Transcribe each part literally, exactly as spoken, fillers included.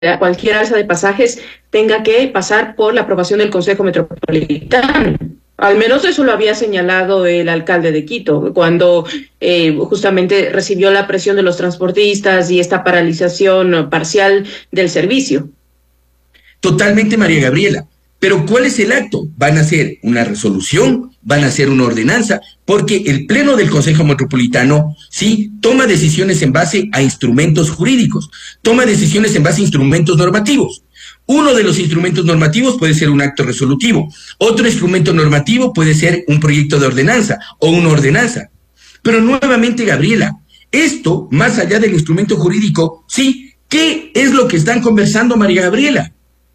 cualquier alza de pasajes tenga que pasar por la aprobación del Consejo Metropolitano. Al menos eso lo había señalado el alcalde de Quito cuando eh, justamente recibió la presión de los transportistas y esta paralización parcial del servicio. Totalmente, María Gabriela. Pero ¿cuál es el acto? ¿Van a hacer una resolución? ¿Van a hacer una ordenanza? Porque el Pleno del Consejo Metropolitano, sí, toma decisiones en base a instrumentos jurídicos, toma decisiones en base a instrumentos normativos. Uno de los instrumentos normativos puede ser un acto resolutivo, otro instrumento normativo puede ser un proyecto de ordenanza o una ordenanza. Pero nuevamente, Gabriela, esto, más allá del instrumento jurídico, sí, ¿qué es lo que están conversando, María Gabriela?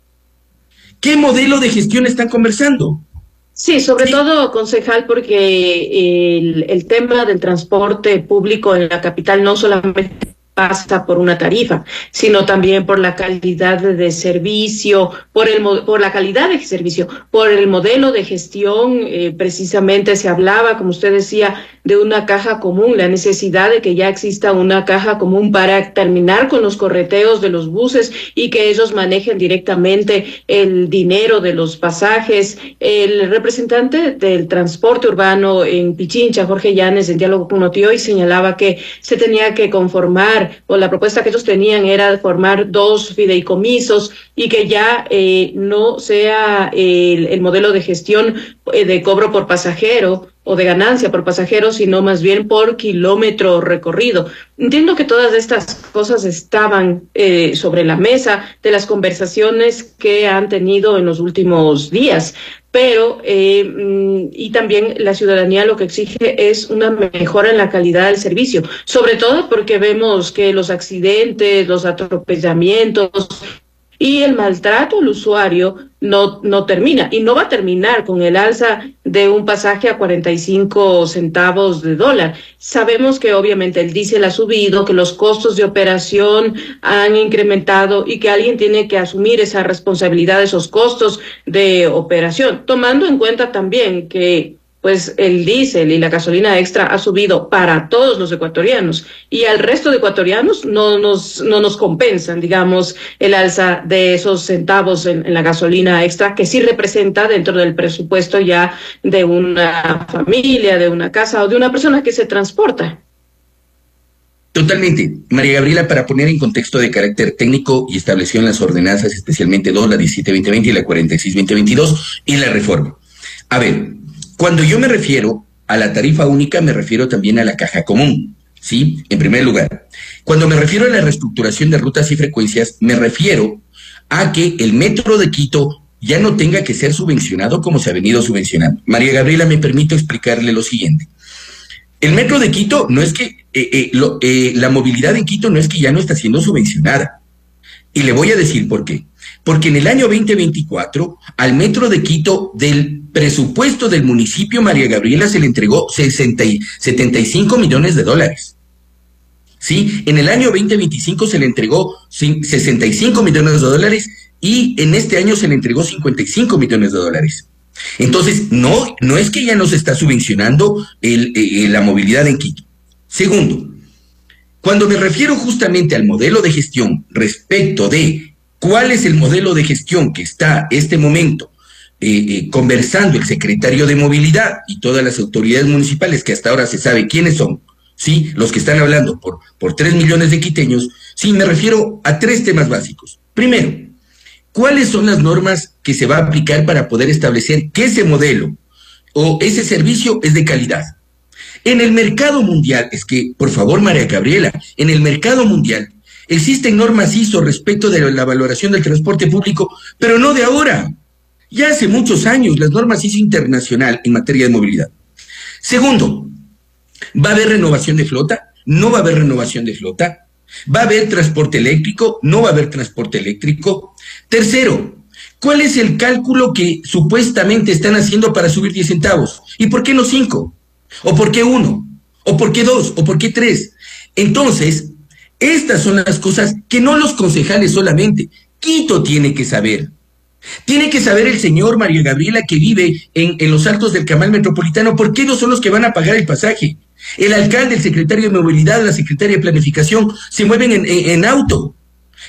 ¿Qué modelo de gestión están conversando? Sí, sobre sí. todo, concejal, porque el, el tema del transporte público en la capital no solamente pasa por una tarifa, sino también por la calidad de servicio, por el por la calidad de servicio, por el modelo de gestión. Eh, precisamente se hablaba, como usted decía, de una caja común, la necesidad de que ya exista una caja común para terminar con los correteos de los buses y que ellos manejen directamente el dinero de los pasajes. El representante del transporte urbano en Pichincha, Jorge Llanes, en diálogo con Notioy, señalaba que se tenía que conformar, o la propuesta que ellos tenían era formar dos fideicomisos y que ya eh, no sea el, el modelo de gestión eh, de cobro por pasajero o de ganancia por pasajero, sino más bien por kilómetro recorrido. Entiendo que todas estas cosas estaban eh, sobre la mesa de las conversaciones que han tenido en los últimos días, pero eh, y también la ciudadanía lo que exige es una mejora en la calidad del servicio, sobre todo porque vemos que los accidentes, los atropellamientos y el maltrato al usuario no, no termina, y no va a terminar con el alza de un pasaje a cuarenta y cinco centavos de dólar. Sabemos que obviamente el diésel ha subido, que los costos de operación han incrementado y que alguien tiene que asumir esa responsabilidad de esos costos de operación, tomando en cuenta también que pues el diésel y la gasolina extra ha subido para todos los ecuatorianos y al resto de ecuatorianos no nos no nos compensan, digamos, el alza de esos centavos en, en la gasolina extra, que sí representa dentro del presupuesto ya de una familia, de una casa o de una persona que se transporta. Totalmente. María Gabriela, para poner en contexto de carácter técnico y estableció en las ordenanzas, especialmente dos, la diecisiete veinte veinte y la cuarenta y seis veinte veintidós y la reforma. A ver, cuando yo me refiero a la tarifa única, me refiero también a la caja común, ¿sí? En primer lugar. Cuando me refiero a la reestructuración de rutas y frecuencias, me refiero a que el metro de Quito ya no tenga que ser subvencionado como se ha venido subvencionando. María Gabriela, me permito explicarle lo siguiente. El metro de Quito no es que, eh, eh, lo, eh, la movilidad en Quito no es que ya no está siendo subvencionada. Y le voy a decir por qué. Porque en el año veinte veinticuatro, al metro de Quito, del presupuesto del municipio, María Gabriela, se le entregó sesenta y, setenta y cinco millones de dólares. ¿Sí? En el año veinte veinticinco se le entregó sesenta y cinco millones de dólares y en este año se le entregó cincuenta y cinco millones de dólares. Entonces, no, no es que ya no se está subvencionando el, eh, la movilidad en Quito. Segundo, cuando me refiero justamente al modelo de gestión respecto de cuál es el modelo de gestión que está este momento eh, eh, conversando el secretario de Movilidad y todas las autoridades municipales, que hasta ahora se sabe quiénes son, ¿sí? Los que están hablando por, por tres millones de quiteños, sí, me refiero a tres temas básicos. Primero, ¿cuáles son las normas que se va a aplicar para poder establecer que ese modelo o ese servicio es de calidad? En el mercado mundial, es que, por favor, María Gabriela, en el mercado mundial existen normas I S O respecto de la valoración del transporte público, pero no de ahora. Ya hace muchos años, las normas I S O internacional en materia de movilidad. Segundo, ¿va a haber renovación de flota? ¿No va a haber renovación de flota? ¿Va a haber transporte eléctrico? ¿No va a haber transporte eléctrico? Tercero, ¿cuál es el cálculo que supuestamente están haciendo para subir diez centavos? ¿Y por qué no cinco? ¿O por qué uno? ¿O por qué dos? ¿O por qué tres? Entonces, estas son las cosas que no los concejales solamente, Quito tiene que saber. Tiene que saber el señor María Gabriela que vive en, en los altos del Camal Metropolitano, ¿por qué no son los que van a pagar el pasaje? El alcalde, el secretario de Movilidad, la secretaria de Planificación se mueven en, en, en auto.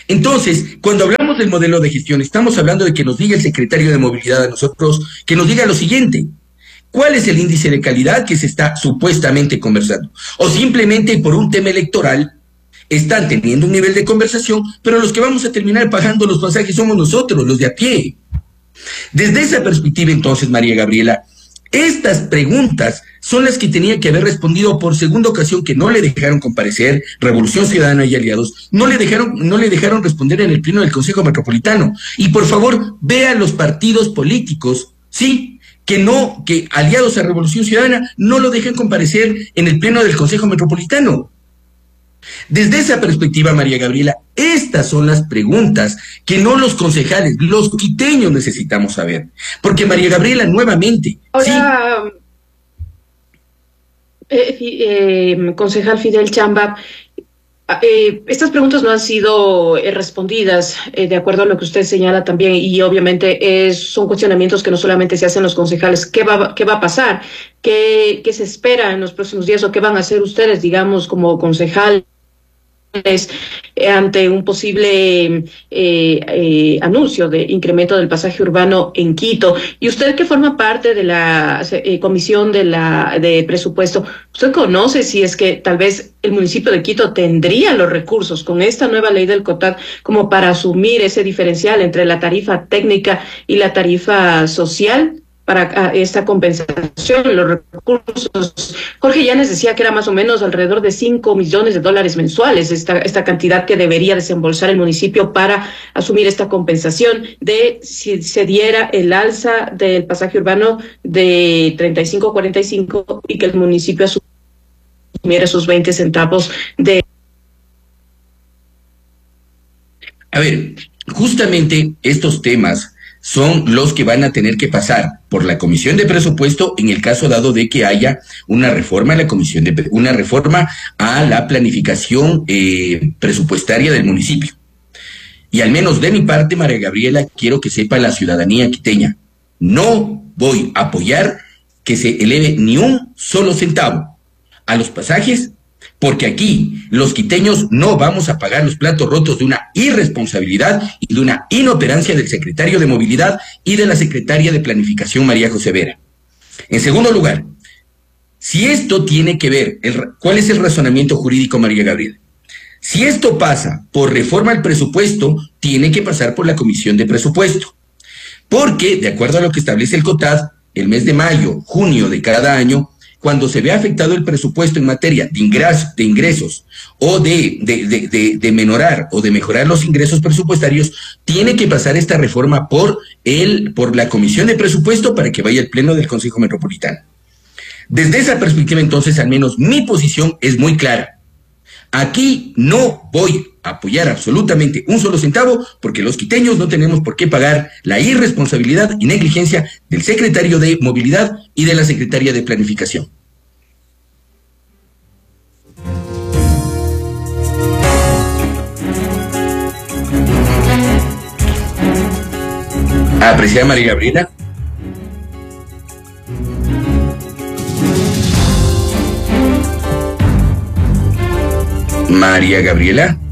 Entonces, cuando hablamos del modelo de gestión, estamos hablando de que nos diga el secretario de Movilidad a nosotros, que nos diga lo siguiente: ¿cuál es el índice de calidad que se está supuestamente conversando? O simplemente por un tema electoral están teniendo un nivel de conversación, pero los que vamos a terminar pagando los pasajes somos nosotros, los de a pie. Desde esa perspectiva, entonces, María Gabriela, estas preguntas son las que tenía que haber respondido por segunda ocasión, que no le dejaron comparecer Revolución Ciudadana y aliados, no le dejaron, no le dejaron responder en el pleno del Consejo Metropolitano. Y por favor, vea los partidos políticos, sí, que no, que aliados a Revolución Ciudadana no lo dejan comparecer en el pleno del Consejo Metropolitano. Desde esa perspectiva, María Gabriela, estas son las preguntas que no los concejales, los quiteños necesitamos saber. Porque, María Gabriela, nuevamente... Ahora, ¿sí? eh, eh, concejal Fidel Chamba, eh, estas preguntas no han sido eh, respondidas eh, de acuerdo a lo que usted señala también, y obviamente es, son cuestionamientos que no solamente se hacen los concejales. ¿Qué va, qué va a pasar? ¿Qué, qué se espera en los próximos días, o qué van a hacer ustedes, digamos, como concejales ante un posible eh, eh, anuncio de incremento del pasaje urbano en Quito? Y usted, que forma parte de la eh, comisión de la de presupuesto, ¿usted conoce si es que tal vez el municipio de Quito tendría los recursos con esta nueva ley del COTAD como para asumir ese diferencial entre la tarifa técnica y la tarifa social para esta compensación, los recursos? Jorge Llanes decía que era más o menos alrededor de cinco millones de dólares mensuales esta, esta cantidad que debería desembolsar el municipio para asumir esta compensación de si se diera el alza del pasaje urbano de treinta y cinco a cuarenta y cinco y que el municipio asumiera sus veinte centavos de... A ver, justamente estos temas son los que van a tener que pasar por la Comisión de Presupuesto en el caso dado de que haya una reforma a la Comisión de una reforma a la planificación eh, presupuestaria del municipio. Y al menos de mi parte, María Gabriela, quiero que sepa la ciudadanía quiteña: no voy a apoyar que se eleve ni un solo centavo a los pasajes, porque aquí los quiteños no vamos a pagar los platos rotos de una irresponsabilidad y de una inoperancia del secretario de Movilidad y de la secretaria de Planificación, María José Vera. En segundo lugar, si esto tiene que ver, el, ¿cuál es el razonamiento jurídico, María Gabriela? Si esto pasa por reforma al presupuesto, tiene que pasar por la Comisión de Presupuesto, porque, de acuerdo a lo que establece el COTAD, el mes de mayo, junio de cada año, cuando se ve afectado el presupuesto en materia de ingresos, de ingresos o de, de, de, de, de menorar o de mejorar los ingresos presupuestarios, tiene que pasar esta reforma por, el, por la Comisión de Presupuesto para que vaya al Pleno del Consejo Metropolitano. Desde esa perspectiva, entonces, al menos mi posición es muy clara. Aquí no voy a apoyar absolutamente un solo centavo, porque los quiteños no tenemos por qué pagar la irresponsabilidad y negligencia del secretario de Movilidad y de la secretaria de Planificación. Apreciada María Gabriela. María Gabriela.